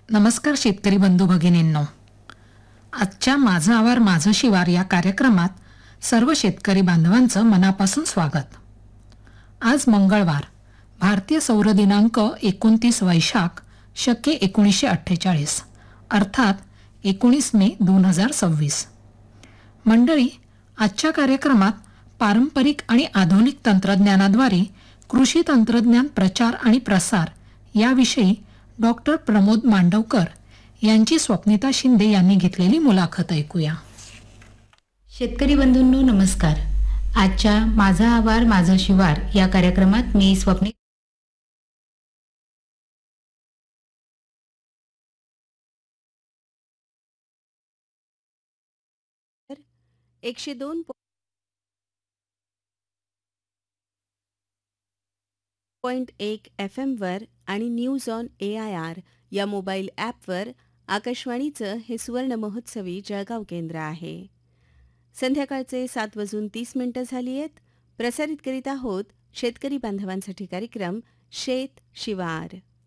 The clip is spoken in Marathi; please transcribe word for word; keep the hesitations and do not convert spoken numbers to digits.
नमस्कार शेतकरी बंधू भगिनींनो. आजच्या माझं आवार माझं शिवार या कार्यक्रमात सर्व शेतकरी बांधवांचं मनापासून स्वागत. आज मंगळवार, भारतीय सौर दिनांक एकोणतीस वैशाख शके एकोणीसशे अठ्ठेचाळीस अर्थात एकोणीस मे दोन हजार सव्वीस. मंडळी, आजच्या कार्यक्रमात पारंपरिक आणि आधुनिक तंत्रज्ञानाद्वारे कृषी तंत्रज्ञान प्रचार आणि प्रसार याविषयी डॉक्टर प्रमोद मांडवकर यांची स्वप्निता शिंदे यांनी घेतलेली मुलाखत ऐकूया. शेतकरी बंधूंनो नमस्कार. आजच्या माझा आवार माझा शिवार या कार्यक्रमात मी स्वप्ने एकशे दोन पॉइंट एक एफ एमवर आणि news on A I R या मोबाईल ॲपवर आकाशवाणीचं हे सुवर्ण महोत्सवी जळगाव केंद्र आहे. संध्याकाळचे सात वाजून तीस मिनिटं झाली आहेत. प्रसारित करीत आहोत शेतकरी बांधवांसाठी कार्यक्रम शेत शिवार.